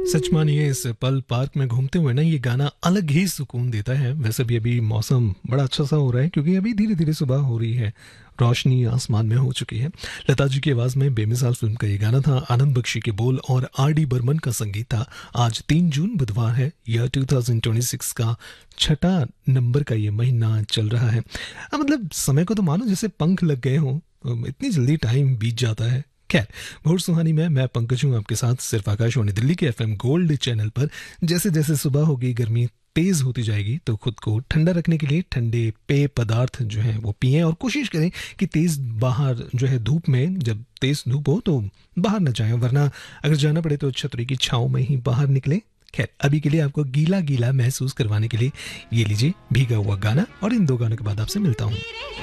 सच मानिए इस पल पार्क में घूमते हुए ना ये गाना अलग ही सुकून देता है। वैसे भी अभी मौसम बड़ा अच्छा सा हो रहा है क्योंकि अभी धीरे धीरे सुबह हो रही है, रोशनी आसमान में हो चुकी है। लता जी की आवाज़ में बेमिसाल फिल्म का ये गाना था। आनंद बख्शी के बोल और आर डी बर्मन का संगीत था। आज 3 जून बुधवार है। यह 2026 का छठा नंबर का ये महीना चल रहा है। मतलब समय को तो मानो जैसे पंख लग गए हों, इतनी जल्दी टाइम बीत जाता है। खैर, भोर सुहानी में मैं पंकज हूँ आपके साथ, सिर्फ आकाशवाणी दिल्ली के एफएम गोल्ड चैनल पर। जैसे जैसे सुबह होगी, गर्मी तेज होती जाएगी, तो खुद को ठंडा रखने के लिए ठंडे पेय पदार्थ जो है वो पिएं और कोशिश करें कि तेज बाहर जो है धूप में, जब तेज धूप हो तो बाहर न जाएं, वरना अगर जाना पड़े तो छतरी की छाँव में ही बाहर निकलें। खैर, अभी के लिए आपको गीला गीला महसूस करवाने के लिए ये लीजिए भीगा हुआ गाना, और इन दो गानों के बाद आपसे मिलता हूँ।